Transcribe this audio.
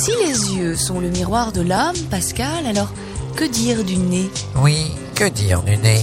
Si les yeux sont le miroir de l'âme, Pascal, alors que dire du nez ? Oui, que dire du nez ?